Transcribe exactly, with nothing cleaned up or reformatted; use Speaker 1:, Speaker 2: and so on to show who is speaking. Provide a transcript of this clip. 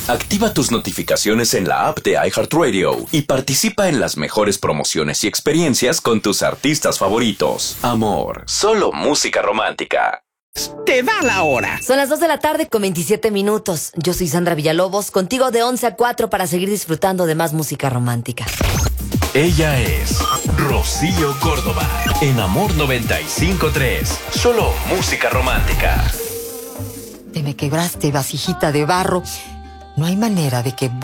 Speaker 1: Activa tus notificaciones en la app de iHeartRadio y participa en las mejores promociones y experiencias con tus artistas favoritos. Amor, solo música romántica.
Speaker 2: Te da la hora.
Speaker 3: Son las dos de la tarde con veintisiete minutos. Yo soy Sandra Villalobos, contigo de once a cuatro para seguir disfrutando de más música romántica.
Speaker 1: Ella es Rocío Córdoba en Amor noventa y cinco tres. Solo música romántica.
Speaker 4: Te me quebraste, vasijita de barro. No hay manera de que